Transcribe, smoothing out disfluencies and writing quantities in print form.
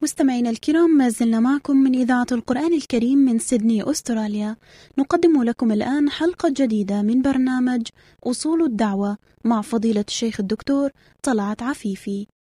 مستمعينا الكرام، ما زلنا معكم من إذاعة القرآن الكريم من سيدني أستراليا. نقدم لكم الآن حلقة جديدة من برنامج أصول الدعوة مع فضيلة الشيخ الدكتور طلعت عفيفي.